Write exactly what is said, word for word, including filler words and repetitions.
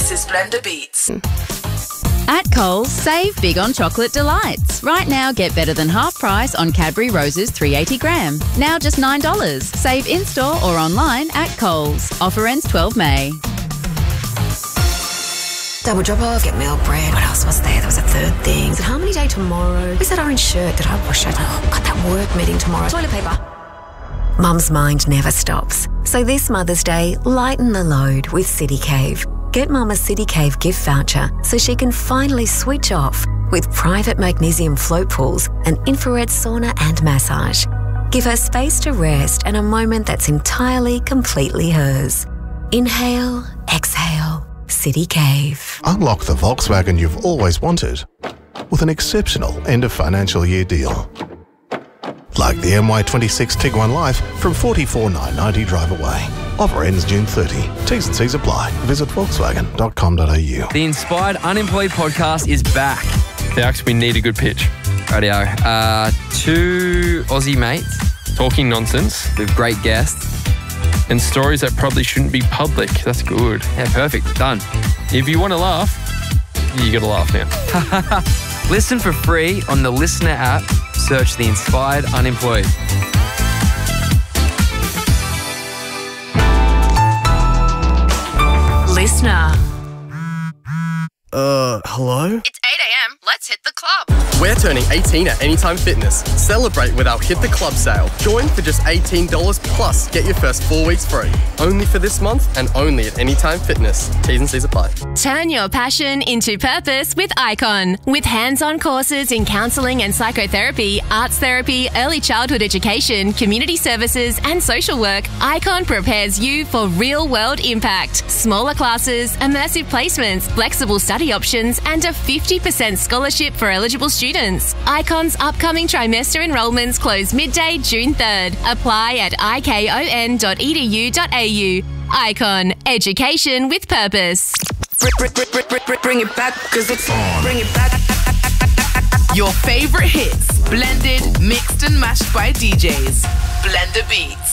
This is Blender Beats. At Coles, save big on chocolate delights. Right now, get better than half price on Cadbury Roses three hundred eighty gram. Now just nine dollars. Save in-store or online at Coles. Offer ends twelve May. Double drop off, get milk bread. What else was there? There was a third thing. Is it Harmony Day tomorrow? Where's that orange shirt? Did I wash it? Oh, got that work meeting tomorrow. Toilet paper. Mum's mind never stops. So this Mother's Day, lighten the load with City Cave. Get Mum a City Cave gift voucher so she can finally switch off with private magnesium float pools, an infrared sauna and massage. Give her space to rest and a moment that's entirely, completely hers. Inhale, exhale, City Cave. Unlock the Volkswagen you've always wanted with an exceptional end of financial year deal. Like the M Y twenty-six Tiguan Life from forty-four thousand nine hundred ninety drive away. Offer ends June thirtieth. T's and C's apply. Visit volkswagen dot com dot a u. The Inspired Unemployed podcast is back. Dex, we need a good pitch. Radio. Uh, two Aussie mates Talking nonsense with great guests. and stories that probably shouldn't be public. That's good. Yeah, perfect. Done. If you want to laugh, you got to laugh now. Listen for free on the Listener app. Search The Inspired Unemployed. Listener. Uh, hello? It's eight a.m. Let's hit the club. We're turning eighteen at Anytime Fitness. Celebrate with our Hit the Club sale. Join for just eighteen dollars plus get your first four weeks free. Only for this month and only at Anytime Fitness. T's and C's apply. Turn your passion into purpose with Icon. With hands-on courses in counselling and psychotherapy, arts therapy, early childhood education, community services and social work, Icon prepares you for real-world impact. Smaller classes, immersive placements, flexible study options and a fifty percent scholarship for eligible students. Icon's upcoming trimester enrolments close midday June third. Apply at icon dot e d u dot a u. Icon. Education with purpose. Bring, bring, bring, bring, bring, bring it back, cause it's on. Bring it back. Your favorite hits, blended, mixed and mashed by D Js. Blender Beats.